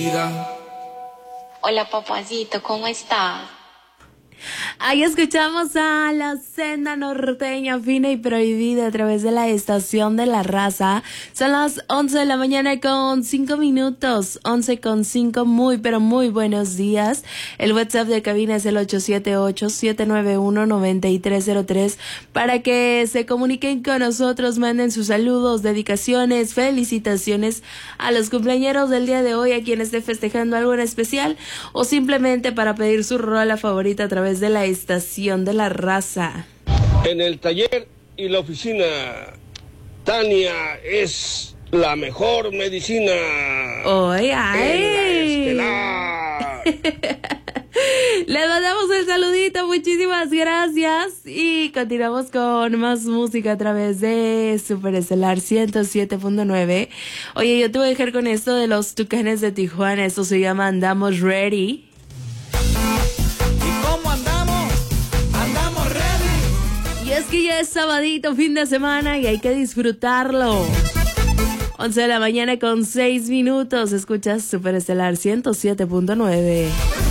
vida. Hola, papacito, ¿cómo estás? Ahí escuchamos a la senda norteña fina y prohibida a través de la estación de La Raza. Son las 11 de la mañana con 5 minutos. 11 con 5, muy pero muy buenos días. El WhatsApp de cabina es el 878-791-9303 para que se comuniquen con nosotros, manden sus saludos, dedicaciones, felicitaciones a los cumpleañeros del día de hoy, a quien esté festejando algo en especial, o simplemente para pedir su rola favorita a través de la estación de La Raza. En el taller y la oficina, Tania es la mejor medicina. ¡Oye, ay! Les mandamos el saludito, muchísimas gracias. Y continuamos con más música a través de Superestelar 107.9. Oye, yo te voy a dejar con esto de los Tucanes de Tijuana. Esto se llama Andamos Ready. Y es que ya es sabadito, fin de semana, y hay que disfrutarlo. 11 de la mañana con 6 minutos. Escuchas Superestelar 107.9.